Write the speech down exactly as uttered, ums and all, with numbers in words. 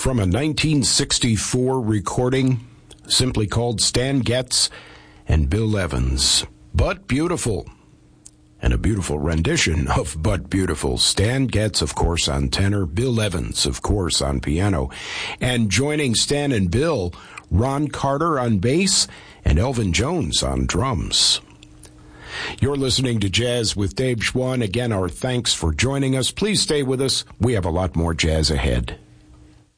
from a nineteen sixty-four recording simply called Stan Getz and Bill Evans. But Beautiful. And a beautiful rendition of But Beautiful. Stan Getz, of course, on tenor. Bill Evans, of course, on piano. And joining Stan and Bill, Ron Carter on bass and Elvin Jones on drums. You're listening to Jazz with Dave Schwann. Again, our thanks for joining us. Please stay with us. We have a lot more jazz ahead.